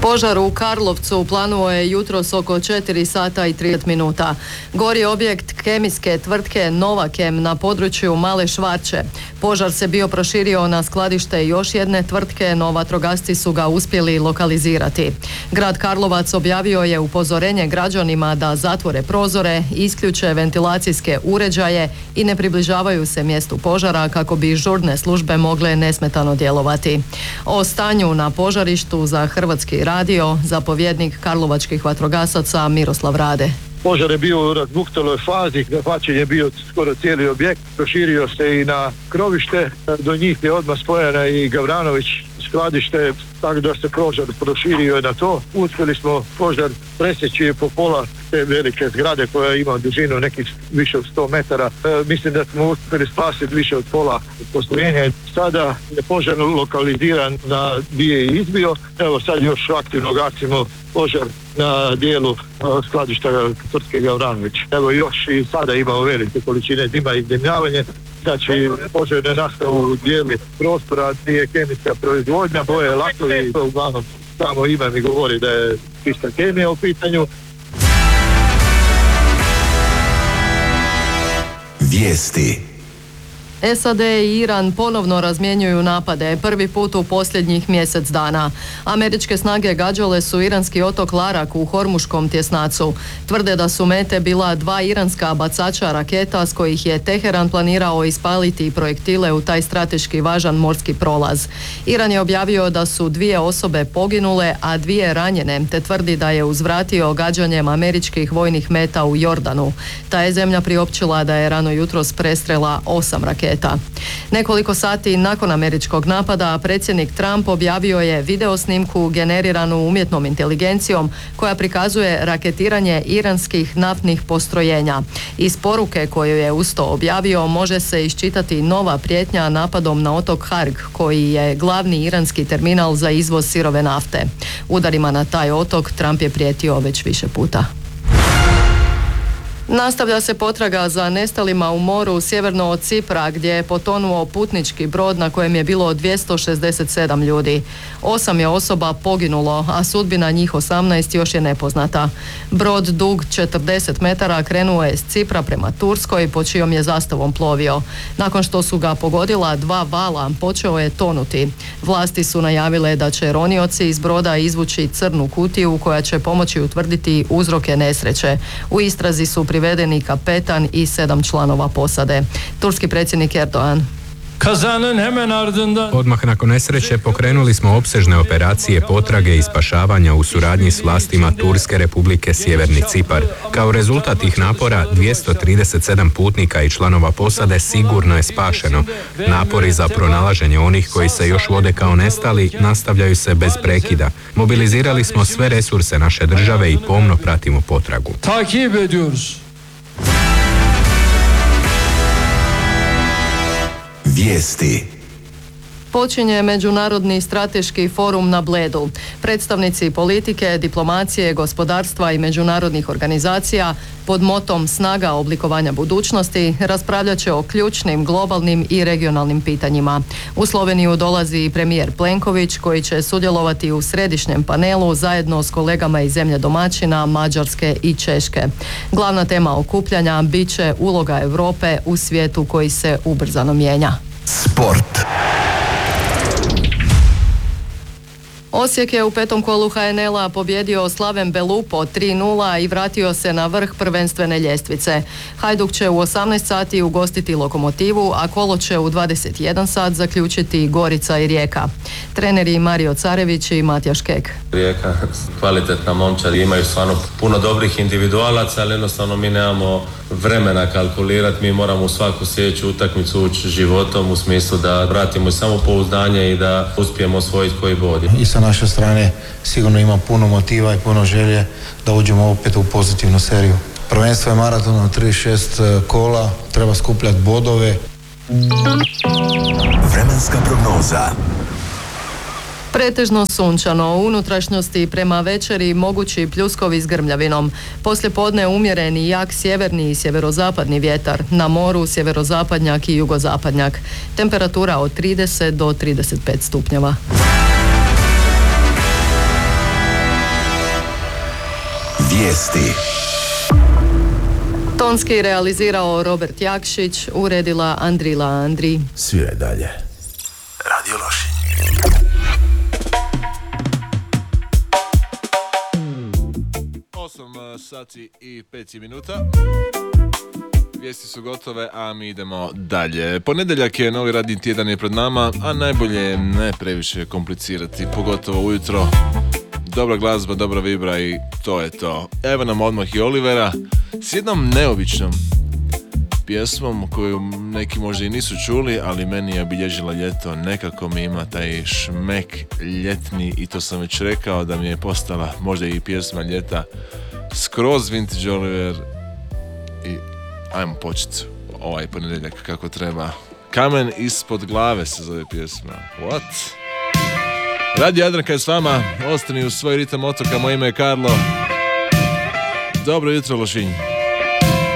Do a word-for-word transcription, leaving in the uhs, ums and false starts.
Požar u Karlovcu planuo je jutros oko četiri sata i trideset minuta. Gori objekt kemijske tvrtke Novakem na području Male Švarče. Požar se bio proširio na skladište još jedne tvrtke, no vatrogasci su ga uspjeli lokalizirati. Grad Karlovac objavio je upozorenje građanima da zatvore prozore, isključe ventilacijske uređaje i ne približavaju se mjestu požara kako bi žurne službe mogle nesmetano djelovati. O stanju na požarištu za Hrvatski radio zapovjednik karlovačkih vatrogasaca Miroslav Rade. Požar je bio u razbuktaloj fazi, zahvaćen je bio skoro cijeli objekt, proširio se i na krovište, do njih je odmah spojena i Gavranović skladište, tako da se požar proširio na to. Uspjeli smo požar presjeći po pola te velike zgrade koja ima dužinu nekih više od sto metara. E, mislim da smo uspjeli spasiti više od pola postrojenja. Sada je požar lokaliziran na gdje je izbio. Evo sad još aktivno gasimo požar na dijelu skladišta tvrtke Gavranović. Evo još i sada imamo velike količine dima i dimljavanje. Znači, požar ne nastao u dijelu prostora gdje je kemijska proizvodnja, boje, lakovi, to uglavnom samo ime mi govori da je čista kemija u pitanju. Vijesti. S A D i Iran ponovno razmjenjuju napade, prvi put u posljednjih mjesec dana. Američke snage gađale su iranski otok Larak u Hormuškom tjesnacu. Tvrde da su mete bila dva iranska bacača raketa s kojih je Teheran planirao ispaliti projektile u taj strateški važan morski prolaz. Iran je objavio da su dvije osobe poginule, a dvije ranjene, te tvrdi da je uzvratio gađanjem američkih vojnih meta u Jordanu. Ta je zemlja priopćila da je rano jutros prestrela osam raketa. Nekoliko sati nakon američkog napada predsjednik Trump objavio je video snimku generiranu umjetnom inteligencijom koja prikazuje raketiranje iranskih naftnih postrojenja. Iz poruke koju je uz to objavio može se iščitati nova prijetnja napadom na otok Harg, koji je glavni iranski terminal za izvoz sirove nafte. Udarima na taj otok Trump je prijetio već više puta. Nastavlja se potraga za nestalima u moru sjeverno od Cipra, gdje je potonuo putnički brod na kojem je bilo dvjesto šezdeset sedam ljudi. Osam je osoba poginulo, a sudbina njih osamnaest još je nepoznata. Brod dug četrdeset metara krenuo je s Cipra prema Turskoj, po čijom je zastavom plovio. Nakon što su ga pogodila dva vala, počeo je tonuti. Vlasti su najavile da će ronioci iz broda izvući crnu kutiju koja će pomoći utvrditi uzroke nesreće. U istrazi su privedeni kapetan i sedam članova posade. Turski predsjednik Erdogan. Odmah nakon nesreće pokrenuli smo opsežne operacije potrage i spašavanja u suradnji s vlastima Turske Republike Sjeverni Cipar. Kao rezultat tih napora dvjesto trideset sedam putnika i članova posade sigurno je spašeno. Napori za pronalaženje onih koji se još vode kao nestali nastavljaju se bez prekida. Mobilizirali smo sve resurse naše države i pomno pratimo potragu. Takip ediyoruz. Vijesti. Počinje Međunarodni strateški forum na Bledu. Predstavnici politike, diplomacije, gospodarstva i međunarodnih organizacija pod motom Snaga oblikovanja budućnosti raspravljat će o ključnim globalnim i regionalnim pitanjima. U Sloveniju dolazi i premijer Plenković koji će sudjelovati u središnjem panelu zajedno s kolegama iz zemlje domaćina, Mađarske i Češke. Glavna tema okupljanja bit će uloga Europe u svijetu koji se ubrzano mijenja. Sport. Osijek je u petom kolu H N L-a pobjedio Slaven Belupo tri nula i vratio se na vrh prvenstvene ljestvice. Hajduk će u osamnaest sati ugostiti Lokomotivu, a kolo će u dvadeset jedan sat zaključiti Gorica i Rijeka. Treneri Mario Carević i Matjaš Kek. Rijeka, kvalitetna momčad, imaju stvarno puno dobrih individualaca, ali jednostavno mi nemamo vremena kalkulirati, mi moramo u svaku sljedeću utakmicu ući životom u smislu da vratimo samopouzdanje i da uspijemo osvojiti koji bod. I sa naše strane sigurno ima puno motiva i puno želje da uđemo opet u pozitivnu seriju. Prvenstvo je maraton na trideset šest kola, treba skupljati bodove. Vremenska prognoza. Pretežno sunčano, u unutrašnjosti prema večeri mogući pljuskovi s grmljavinom. Poslijepodne umjereni jak sjeverni i sjeverozapadni vjetar, na moru sjeverozapadnjak i jugozapadnjak. Temperatura od trideset do trideset pet stupnjeva. Vijesti. Tonski realizirao Robert Jakšić, uredila Andrila Andri. Svira je dalje. Radio Lošinj. osam sati i pet minuta. Vijesti su gotove, a mi idemo dalje. Ponedjeljak je, novi radni tjedan je pred nama, a najbolje je ne previše komplicirati, pogotovo ujutro. Dobra glazba, dobra vibra i to je to. Evo nam odmah i Olivera s jednom neobičnom pjesmom koju neki možda i nisu čuli, ali meni je obilježila ljeto. Nekako mi ima taj šmek ljetni i to sam već rekao da mi je postala možda i pjesma ljeta. Skroz vintage Oliver i ajmo početi ovaj ponedjeljak kako treba. Kamen ispod glave se zove pjesma. What? Radio Jadranka je s vama, ostani u svoj ritam otoka, moje ime je Karlo. Dobro jutro Lošinj.